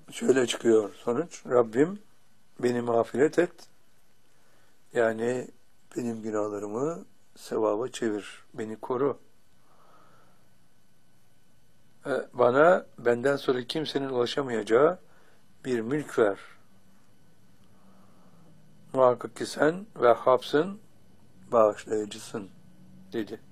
Şöyle çıkıyor sonuç. Rabbim beni mağfiret et. Yani benim günahlarımı sevaba çevir. Beni koru. Bana benden sonra kimsenin ulaşamayacağı bir mülk ver. Muhakkak ki sen Vehhab'sın, bağışlayıcısın dedi.